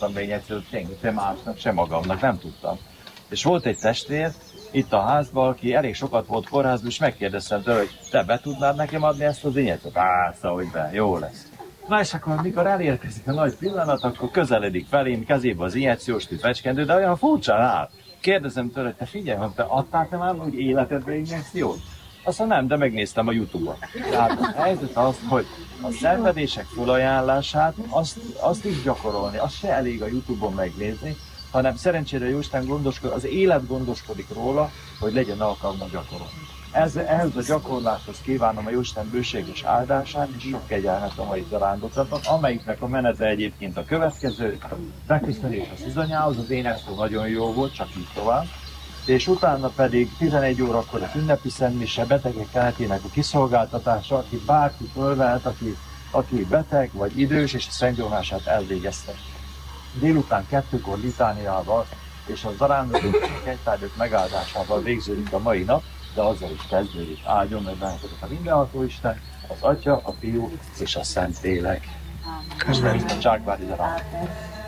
adtam be injekciót, sem másnak, sem magamnak, nem tudtam. És volt egy testvér itt a házban, aki elég sokat volt kórházban, és megkérdeztem tőle, hogy te be tudnád nekem adni ezt az injekciót? Szóval, hogy be, jó lesz. Na és akkor, mikor elérkezik a nagy pillanat, akkor közeledik felém, kezébe az injekciós tüfecskendő, de olyan furcsán áll. Kérdezem tőle, hogy te figyelj, hogy te adtál te már úgy életedbe injekciót? Azt mondja, nem, de megnéztem a Youtube-on. Tehát a helyzet az, hogy a szenvedések felajánlását, azt is gyakorolni, az se elég a Youtube-on megnézni, hanem szerencsére Jóisten az élet gondoskodik róla, hogy legyen alkalma gyakorolni. Ehhez a gyakorláshoz kívánom a Jóisten bőséges áldását és sok kegyelmet a mai zarándoklatnak, amelyiknek a menete egyébként a következő, beköszönés az izanyához, az énekszó nagyon jó volt, csak így tovább. És utána pedig 11 órakor az ünnepi szentmise, betegek kenetének a kiszolgáltatása, aki bárki fölvelt, aki beteg vagy idős, és a szentgyónását elvégezte. Délután 2-kor litániával és a zarándokok és a kegytárgyak megáldásával végződik a mai nap, de azzal is kezdődik. Áldjon meg benneteket a mindenható Isten, az Atya, a Fiú és a Szentlélek. Köszönjük a Csákvári zarándokot!